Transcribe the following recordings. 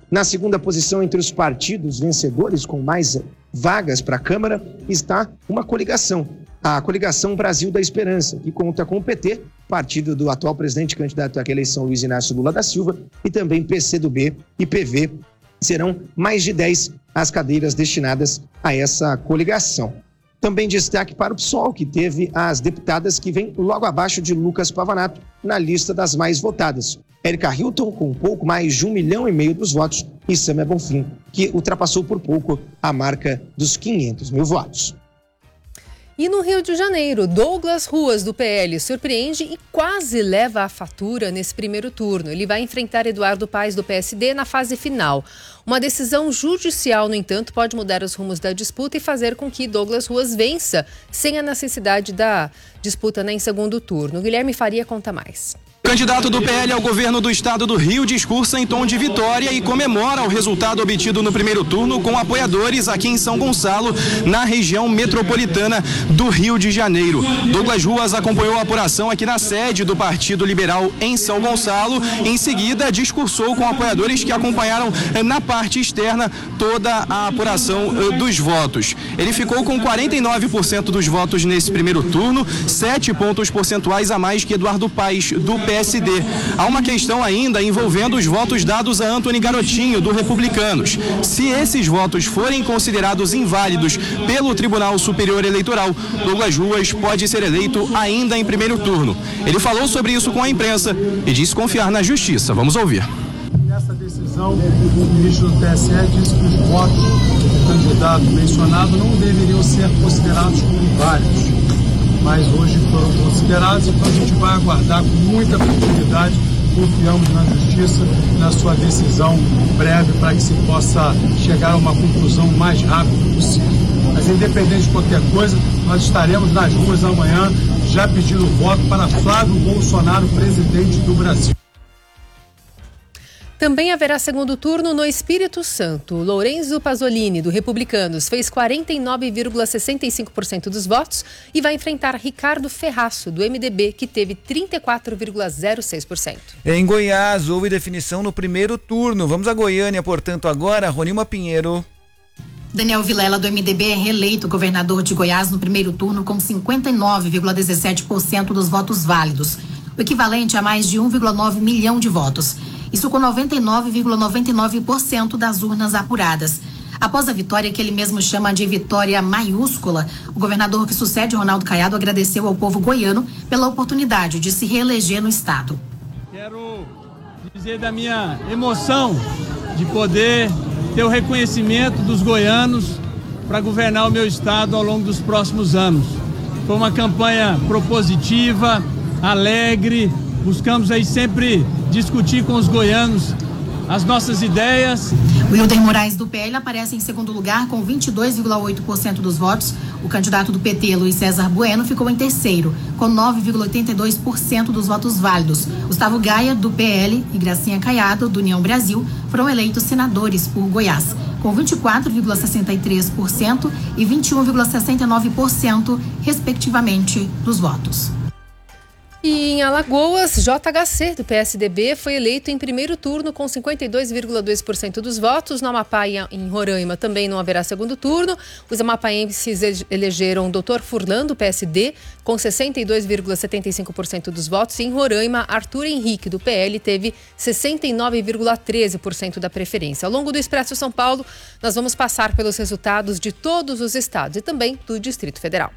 Na segunda posição entre os partidos vencedores com mais vagas para a Câmara está uma coligação, a Coligação Brasil da Esperança, que conta com o PT, partido do atual presidente candidato à eleição Luiz Inácio Lula da Silva, e também PCdoB e PV. Serão mais de 10 as cadeiras destinadas a essa coligação. Também destaque para o PSOL, que teve as deputadas que vêm logo abaixo de Lucas Pavanato na lista das mais votadas. Érica Hilton, com um pouco mais de 1,5 milhão dos votos, e Sâmia Bonfim, que ultrapassou por pouco a marca dos 500 mil votos. E no Rio de Janeiro, Douglas Ruas, do PL, surpreende e quase leva a fatura nesse primeiro turno. Ele vai enfrentar Eduardo Paes, do PSD, na fase final. Uma decisão judicial, no entanto, pode mudar os rumos da disputa e fazer com que Douglas Ruas vença, sem a necessidade da disputa em segundo turno. Guilherme Faria conta mais. O candidato do PL ao governo do estado do Rio discursa em tom de vitória e comemora o resultado obtido no primeiro turno com apoiadores aqui em São Gonçalo, na região metropolitana do Rio de Janeiro. Douglas Ruas acompanhou a apuração aqui na sede do Partido Liberal em São Gonçalo. Em seguida, discursou com apoiadores que acompanharam na parte externa toda a apuração dos votos. Ele ficou com 49% dos votos nesse primeiro turno, 7 pontos percentuais a mais que Eduardo Paes, do PSD. Há uma questão ainda envolvendo os votos dados a Antony Garotinho, do Republicanos. Se esses votos forem considerados inválidos pelo Tribunal Superior Eleitoral, Douglas Ruas pode ser eleito ainda em primeiro turno. Ele falou sobre isso com a imprensa e disse confiar na justiça. Vamos ouvir. Nessa decisão, o ministro do TSE disse que os votos do candidato mencionado não deveriam ser considerados como inválidos, mas hoje foram considerados, então a gente vai aguardar com muita tranquilidade, confiamos na justiça, na sua decisão breve, para que se possa chegar a uma conclusão o mais rápido possível. Mas independente de qualquer coisa, nós estaremos nas ruas amanhã, já pedindo voto para Flávio Bolsonaro, presidente do Brasil. Também haverá segundo turno no Espírito Santo. Lourenço Pasolini, do Republicanos, fez 49,65% dos votos e vai enfrentar Ricardo Ferraço, do MDB, que teve 34,06%. Em Goiás, houve definição no primeiro turno. Vamos a Goiânia, portanto, agora, Ronilma Pinheiro. Daniel Vilela, do MDB, é reeleito governador de Goiás no primeiro turno com 59,17% dos votos válidos, o equivalente a mais de 1,9 milhão de votos. Isso com 99,99% das urnas apuradas. Após a vitória, que ele mesmo chama de vitória maiúscula, o governador que sucede Ronaldo Caiado agradeceu ao povo goiano pela oportunidade de se reeleger no estado. Quero dizer da minha emoção de poder ter o reconhecimento dos goianos para governar o meu estado ao longo dos próximos anos. Foi uma campanha propositiva, alegre, buscamos aí sempre discutir com os goianos as nossas ideias. Wilder Moraes, do PL, aparece em segundo lugar com 22,8% dos votos. O candidato do PT, Luiz César Bueno, ficou em terceiro, com 9,82% dos votos válidos. Gustavo Gaia, do PL, e Gracinha Caiado, do União Brasil, foram eleitos senadores por Goiás, com 24,63% e 21,69%, respectivamente, dos votos. E em Alagoas, JHC, do PSDB, foi eleito em primeiro turno com 52,2% dos votos. No Amapá e em Roraima também não haverá segundo turno. Os amapaenses elegeram Dr. Furlan, do PSD, com 62,75% dos votos. E em Roraima, Arthur Henrique, do PL, teve 69,13% da preferência. Ao longo do Expresso São Paulo, nós vamos passar pelos resultados de todos os estados e também do Distrito Federal.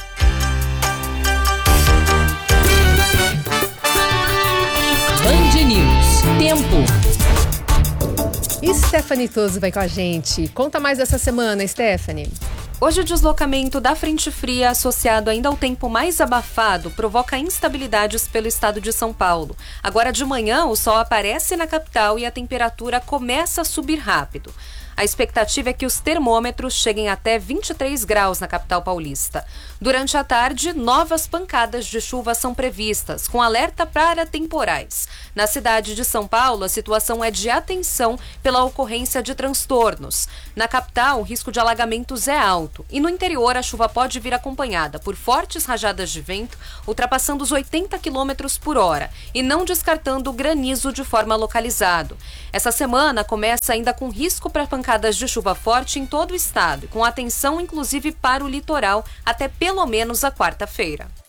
Band News. Tempo. Stephanie Toso vai com a gente. Conta mais dessa semana, Stephanie. Hoje o deslocamento da frente fria associado ainda ao tempo mais abafado provoca instabilidades pelo estado de São Paulo. Agora de manhã o sol aparece na capital e a temperatura começa a subir rápido. A expectativa é que os termômetros cheguem até 23 graus na capital paulista. Durante a tarde, novas pancadas de chuva são previstas, com alerta para temporais. Na cidade de São Paulo, a situação é de atenção pela ocorrência de transtornos. Na capital, o risco de alagamentos é alto. alto. E no interior, a chuva pode vir acompanhada por fortes rajadas de vento, ultrapassando os 80 km por hora, e não descartando granizo de forma localizada. Essa semana começa ainda com risco para pancadas de chuva forte em todo o estado, com atenção inclusive para o litoral até pelo menos a quarta-feira.